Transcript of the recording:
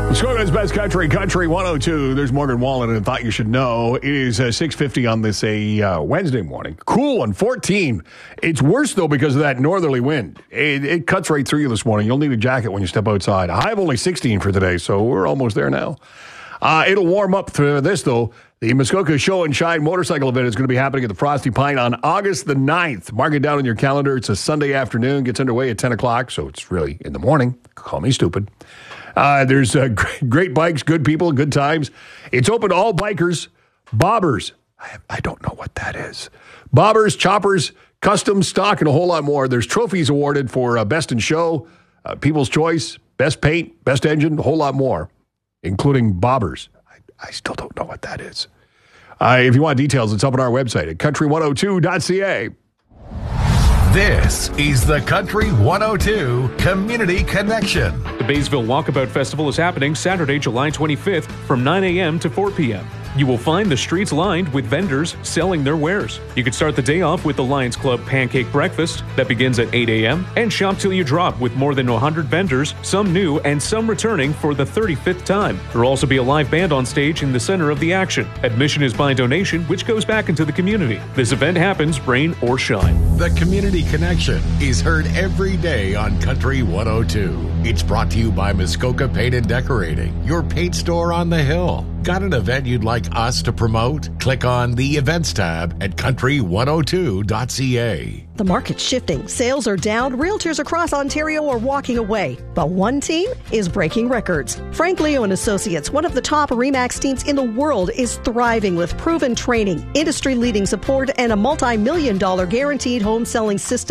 Muskoka's Best Country, Country 102. There's Morgan Wallen and Thought You Should Know. It is 6:50 on this Wednesday morning. Cool one, 14. It's worse, though, because of that northerly wind. It cuts right through you this morning. You'll need a jacket when you step outside. A high of only 16 for today, so we're almost there now. It'll warm up for this, though. The Muskoka Show and Shine motorcycle event is going to be happening at the Frosty Pine on August the 9th. Mark it down on your calendar. It's a Sunday afternoon. Gets underway at 10 o'clock, so it's really in the morning. Call me stupid. There's great bikes, good people, good times. It's open to all bikers. Bobbers. I don't know what that is. Bobbers, choppers, custom, stock, and a whole lot more. There's trophies awarded for Best in Show, People's Choice, Best Paint, Best Engine, a whole lot more, including bobbers. I still don't know what that is. If you want details, it's up on our website at country102.ca. This is the Country 102 Community Connection. The Baysville Walkabout Festival is happening Saturday, July 25th from 9 a.m. to 4 p.m. You will find the streets lined with vendors selling their wares. You can start the day off with the Lions Club Pancake Breakfast that begins at 8 a.m. and shop till you drop with more than 100 vendors, some new and some returning for the 35th time. There will also be a live band on stage in the center of the action. Admission is by donation, which goes back into the community. This event happens rain or shine. The Community Connection is heard every day on Country 102. It's brought to you by Muskoka Paint and Decorating, your paint store on the hill. Got an event you'd like us to promote? Click on the Events tab at country102.ca. The market's shifting. Sales are down. Realtors across Ontario are walking away. But one team is breaking records. Frank Leo and Associates, one of the top RE/MAX teams in the world, is thriving with proven training, industry-leading support, and a multi-million-dollar guaranteed home selling system